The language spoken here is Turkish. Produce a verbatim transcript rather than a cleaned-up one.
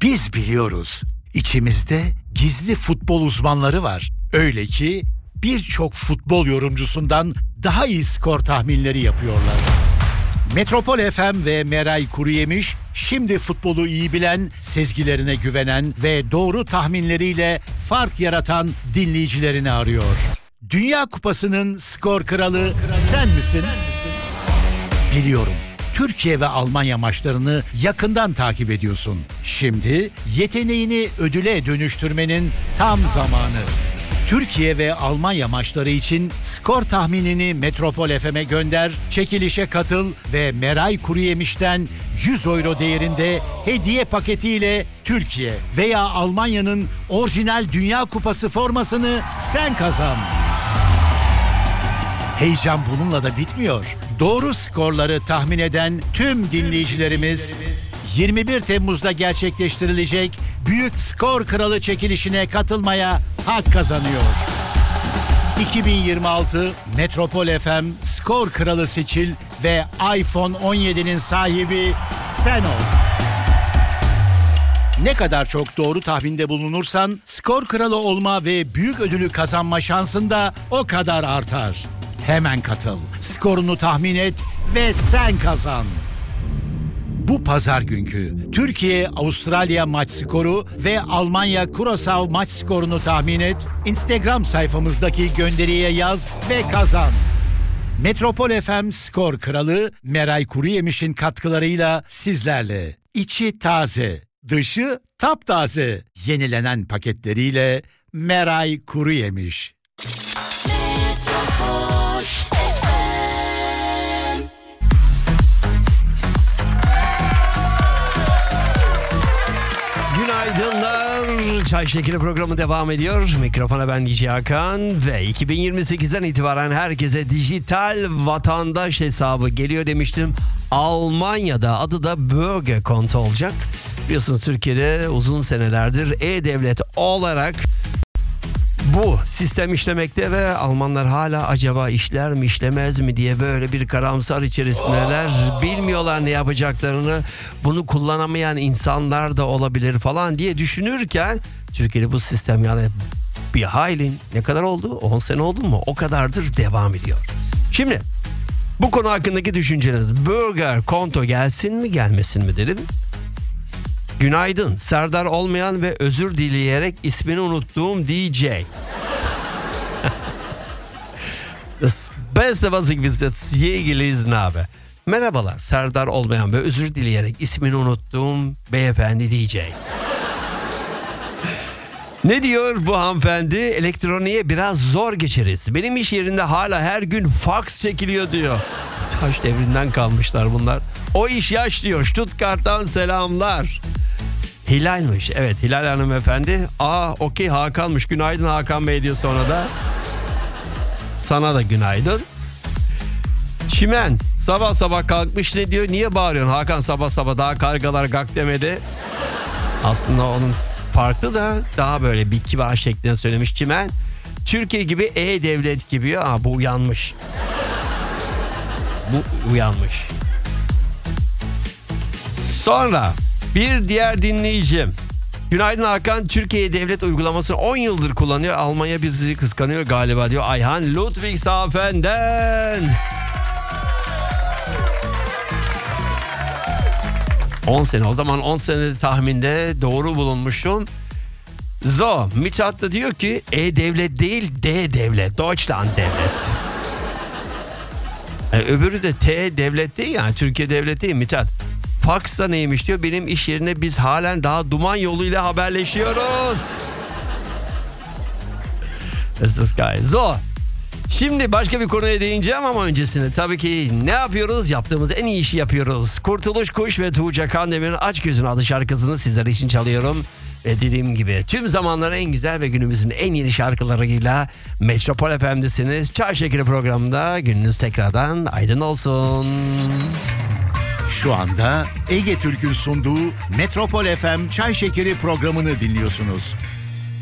Biz biliyoruz, içimizde gizli futbol uzmanları var. Öyle ki birçok futbol yorumcusundan daha iyi skor tahminleri yapıyorlar. Metropol F M ve Meray Kuruyemiş, şimdi futbolu iyi bilen, sezgilerine güvenen ve doğru tahminleriyle fark yaratan dinleyicilerini arıyor. Dünya Kupası'nın skor kralı sen misin? Biliyorum. Türkiye ve Almanya maçlarını yakından takip ediyorsun. Şimdi yeteneğini ödüle dönüştürmenin tam zamanı. Türkiye ve Almanya maçları için skor tahminini Metropol F M'e gönder, çekilişe katıl ve Meray Kuruyemiş'ten yüz euro değerinde hediye paketiyle Türkiye veya Almanya'nın orijinal Dünya Kupası formasını sen kazan. Heyecan bununla da bitmiyor. Doğru skorları tahmin eden tüm dinleyicilerimiz yirmi bir Temmuz'da gerçekleştirilecek Büyük Skor Kralı çekilişine katılmaya hak kazanıyor. iki bin yirmi altı Metropol F M Skor Kralı seçil ve iPhone on yedi'nin sahibi sen ol. Ne kadar çok doğru tahminde bulunursan skor kralı olma ve büyük ödülü kazanma şansın da o kadar artar. Hemen katıl, skorunu tahmin et ve sen kazan. Bu pazar günkü Türkiye-Avustralya maç skoru ve Almanya-Curaçao maç skorunu tahmin et, Instagram sayfamızdaki gönderiye yaz ve kazan. Metropol F M Skor Kralı Meray Kuruyemiş'in katkılarıyla sizlerle. İçi taze, dışı taptaze. Yenilenen paketleriyle Meray Kuruyemiş. Günaydınlar. Çay Şekeri programı devam ediyor. Mikrofona ben D J Hakan ve iki bin yirmi sekizden itibaren herkese dijital vatandaş hesabı geliyor demiştim. Almanya'da adı da Bürgerkonto olacak. Biliyorsunuz Türkiye'de uzun senelerdir E-Devlet olarak bu sistem işlemekte ve Almanlar hala acaba işler mi işlemez mi diye böyle bir karamsar içerisindeler. Bilmiyorlar ne yapacaklarını, bunu kullanamayan insanlar da olabilir falan diye düşünürken Türkiye'de bu sistem yani bir hayli ne kadar oldu? on sene oldu mu? O kadardır devam ediyor. Şimdi bu konu hakkındaki düşünceniz, Bürgerkonto gelsin mi gelmesin mi dedim. Günaydın. Serdar olmayan ve özür dileyerek ismini unuttuğum D J. Das Beste, was ich bis jetzt je gelesen habe. Merhabalar. Serdar olmayan ve özür dileyerek ismini unuttuğum beyefendi D J. Ne diyor bu hanımefendi? Elektroniğe biraz zor geçeriz. Benim iş yerinde hala her gün fax çekiliyor diyor. Taş devrinden kalmışlar bunlar. O iş yaş diyor. Stuttgart'tan selamlar. Hilal'miş. Evet, Hilal hanımefendi. Aa okey, Hakan'mış. Günaydın Hakan Bey diyor sonra da. Sana da günaydın. Çimen sabah sabah kalkmış, ne diyor? Niye bağırıyorsun Hakan sabah sabah, daha kargalar gak demedi. Aslında onun farklı da daha böyle bir kibar şeklinde söylemiş Çimen. Türkiye gibi E-Devlet gibi. Aa bu uyanmış. Bu uyanmış. Sonra bir diğer dinleyicim. Günaydın Hakan. Türkiye devlet uygulamasını on yıldır kullanıyor. Almanya bizi kıskanıyor galiba diyor. Ayhan Ludwigshafen'den. on sene. O zaman on sene tahminde doğru bulunmuşum. So, Mithat da diyor ki E-Devlet değil D-Devlet. Deutschland devlet. Yani öbürü de T-Devlet değil yani. Türkiye devlet değil Mithat. Fax da neymiş diyor. Benim iş yerine biz halen daha duman yoluyla haberleşiyoruz. Das ist geil. So. Şimdi başka bir konuya değineceğim ama öncesinde tabii ki ne yapıyoruz? Yaptığımız en iyi işi yapıyoruz. Kurtuluş Kuş ve Tuğçe Kandemir'in Aç Gözün adlı şarkısını sizler için çalıyorum. Ve dediğim gibi tüm zamanların en güzel ve günümüzün en yeni şarkılarıyla Metropol F M'desiniz. Çay Şekeri programında gününüz tekrardan aydın olsun. Şu anda Ege Türk'ün sunduğu Metropol F M Çay Şekeri programını dinliyorsunuz.